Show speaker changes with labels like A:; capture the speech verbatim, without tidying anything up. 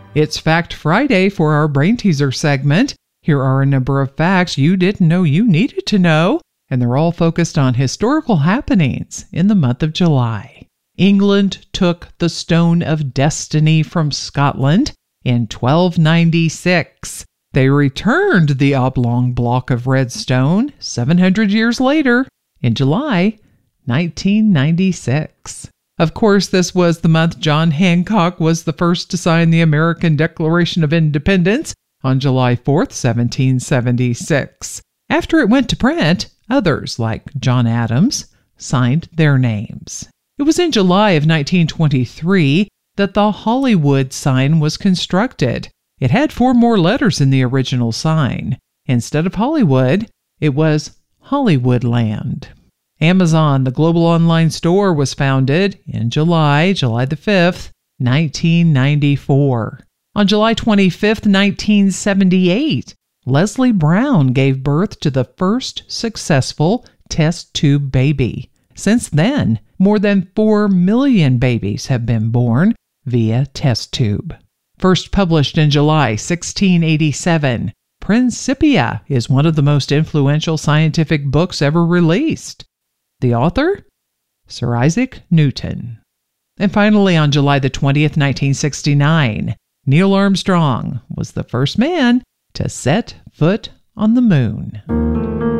A: It's Fact Friday for our Brain Teaser segment. Here are a number of facts you didn't know you needed to know, and they're all focused on historical happenings in the month of July. England took the Stone of Destiny from Scotland in twelve ninety-six. They returned the oblong block of red stone seven hundred years later in July nineteen ninety-six. Of course, this was the month John Hancock was the first to sign the American Declaration of Independence on July fourth, seventeen seventy-six. After it went to print, others, like John Adams, signed their names. It was in July of nineteen twenty-three that the Hollywood sign was constructed. It had four more letters in the original sign. Instead of Hollywood, it was Hollywoodland. Amazon, the global online store, was founded in July, July the fifth, nineteen ninety-four. On July twenty-fifth, nineteen seventy-eight, Leslie Brown gave birth to the first successful test tube baby. Since then, more than four million babies have been born via test tube. First published in July sixteen eighty-seven, Principia is one of the most influential scientific books ever released. The author? Sir Isaac Newton. And finally, on July the twentieth, nineteen sixty-nine, Neil Armstrong was the first man to set foot on the moon.